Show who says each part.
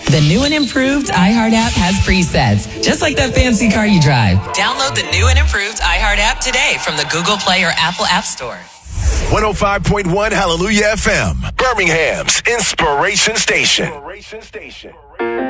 Speaker 1: The new and improved iHeart app has presets, just like that fancy car you drive. Download the new and improved iHeart app today from the Google Play or Apple App Store.
Speaker 2: 105.1 Hallelujah FM, Birmingham's Inspiration Station.